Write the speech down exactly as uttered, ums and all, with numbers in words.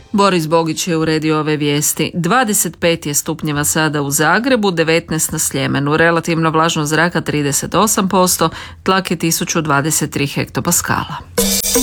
Boris Bogić je uredio ove vijesti. dvadeset pet je stupnjeva sada u Zagrebu, devetnaest na Sljemenu. Relativno vlažnost zraka trideset osam posto, tlak je tisuću dvadeset tri hektopaskala.